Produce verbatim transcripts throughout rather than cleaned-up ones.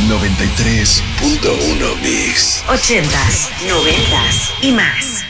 noventa y tres punto uno Mix. Ochentas, noventas y más.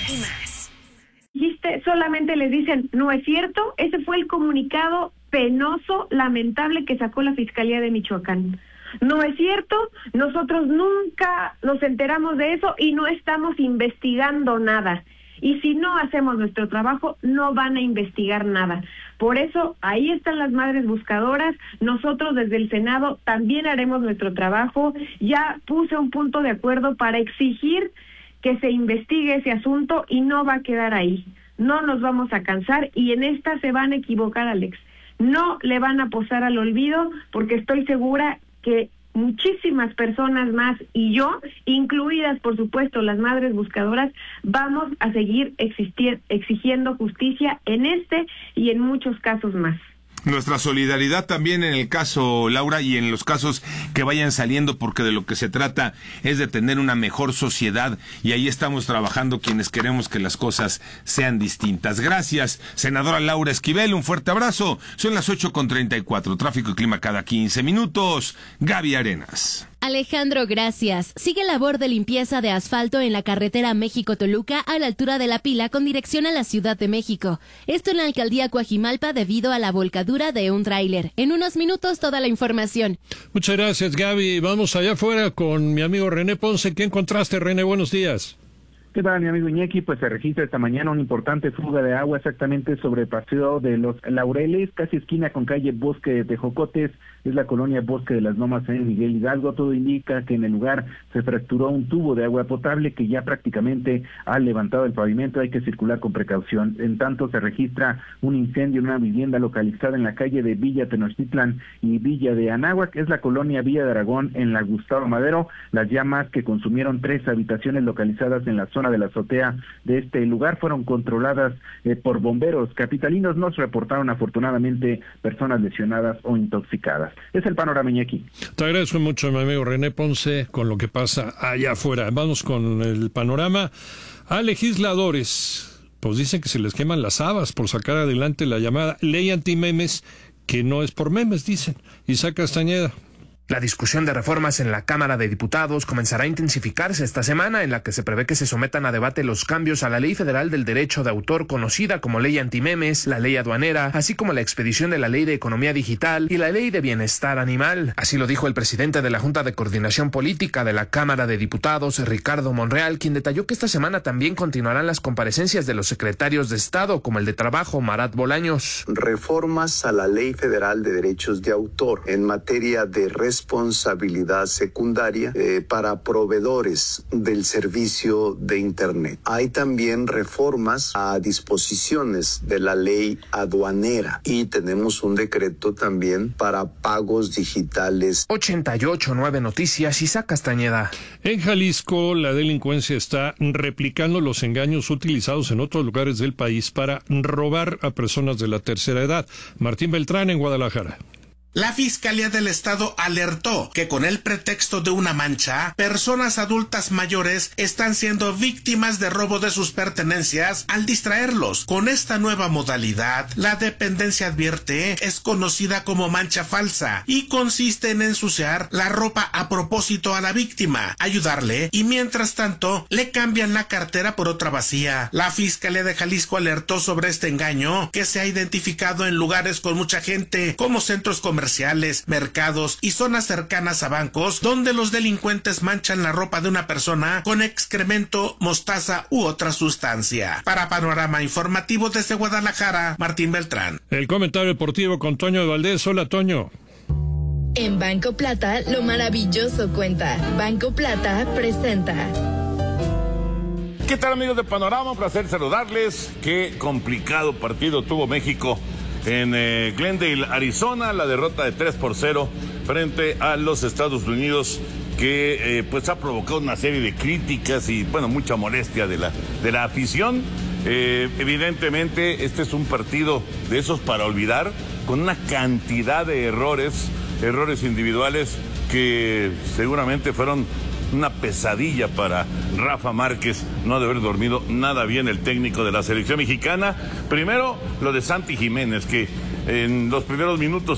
Dijiste, solamente les dicen, no es cierto. Ese fue el comunicado penoso, lamentable que sacó la Fiscalía de Michoacán. No es cierto, nosotros nunca nos enteramos de eso y no estamos investigando nada. Y si no hacemos nuestro trabajo, no van a investigar nada. Por eso, ahí están las madres buscadoras. Nosotros desde el Senado también haremos nuestro trabajo. Ya puse un punto de acuerdo para exigir que se investigue ese asunto y no va a quedar ahí. No nos vamos a cansar y en esta se van a equivocar, Alex. No le van a posar al olvido porque estoy segura que muchísimas personas más y yo, incluidas por supuesto las madres buscadoras, vamos a seguir existi- exigiendo justicia en este y en muchos casos más. Nuestra solidaridad también en el caso, Laura, y en los casos que vayan saliendo, porque de lo que se trata es de tener una mejor sociedad, y ahí estamos trabajando quienes queremos que las cosas sean distintas. Gracias, senadora Laura Esquivel, un fuerte abrazo. Son las ocho con treinta y cuatro, tráfico y clima cada quince minutos. Gaby Arenas. Alejandro, gracias. Sigue labor de limpieza de asfalto en la carretera México-Toluca a la altura de La Pila con dirección a la Ciudad de México. Esto en la alcaldía Coajimalpa debido a la volcadura de un tráiler. En unos minutos toda la información. Muchas gracias, Gaby. Vamos allá afuera con mi amigo René Ponce. ¿Qué encontraste, René? Buenos días. ¿Qué tal, mi amigo Iñaki? Pues se registra esta mañana una importante fuga de agua exactamente sobre el Paseo de los Laureles, casi esquina con calle Bosque de Jocotes, es la colonia Bosque de las Lomas en Miguel Hidalgo. Todo indica que en el lugar se fracturó un tubo de agua potable que ya prácticamente ha levantado el pavimento, hay que circular con precaución. En tanto se registra un incendio en una vivienda localizada en la calle de Villa Tenochtitlan y Villa de Anáhuac, es la colonia Villa de Aragón en la Gustavo Madero. Las llamas que consumieron tres habitaciones localizadas en la zona de la azotea de este lugar fueron controladas eh, por bomberos capitalinos. No se reportaron afortunadamente personas lesionadas o intoxicadas. Es el panorama, Iñaki. Te agradezco mucho, mi amigo René Ponce, con lo que pasa allá afuera. Vamos con el panorama. A legisladores, pues dicen que se les queman las habas por sacar adelante la llamada ley antimemes, que no es por memes, dicen. Isaac Castañeda. La discusión de reformas en la Cámara de Diputados comenzará a intensificarse esta semana, en la que se prevé que se sometan a debate los cambios a la Ley Federal del Derecho de Autor, conocida como Ley Antimemes, la Ley Aduanera, así como la expedición de la Ley de Economía Digital y la Ley de Bienestar Animal. Así lo dijo el presidente de la Junta de Coordinación Política de la Cámara de Diputados, Ricardo Monreal, quien detalló que esta semana también continuarán las comparecencias de los secretarios de Estado, como el de Trabajo, Marat Bolaños. Reformas a la Ley Federal de Derechos de Autor en materia de responsabilidad secundaria eh, para proveedores del servicio de Internet. Hay también reformas a disposiciones de la ley aduanera y tenemos un decreto también para pagos digitales. ochenta y ocho nueve Noticias, Isaac Castañeda. En Jalisco, la delincuencia está replicando los engaños utilizados en otros lugares del país para robar a personas de la tercera edad. Martín Beltrán, en Guadalajara. La Fiscalía del Estado alertó que con el pretexto de una mancha, personas adultas mayores están siendo víctimas de robo de sus pertenencias al distraerlos. Con esta nueva modalidad, la dependencia advierte es conocida como mancha falsa y consiste en ensuciar la ropa a propósito a la víctima, ayudarle y mientras tanto le cambian la cartera por otra vacía. La Fiscalía de Jalisco alertó sobre este engaño que se ha identificado en lugares con mucha gente como centros comerciales, comerciales, mercados y zonas cercanas a bancos, donde los delincuentes manchan la ropa de una persona con excremento, mostaza u otra sustancia. Para Panorama Informativo desde Guadalajara, Martín Beltrán. El comentario deportivo con Toño de Valdés. Hola, Toño. En Banco Plata, lo maravilloso cuenta. Banco Plata presenta. ¿Qué tal, amigos de Panorama? Un placer saludarles. Qué complicado partido tuvo México en eh, Glendale, Arizona, la derrota de tres por cero frente a los Estados Unidos, que eh, pues ha provocado una serie de críticas y bueno, mucha molestia de la, de la afición. Eh, evidentemente este es un partido de esos para olvidar, con una cantidad de errores, errores individuales que seguramente fueron una pesadilla para Rafa Márquez. No ha de haber dormido nada bien el técnico de la selección mexicana. Primero, lo de Santi Jiménez, que en los primeros minutos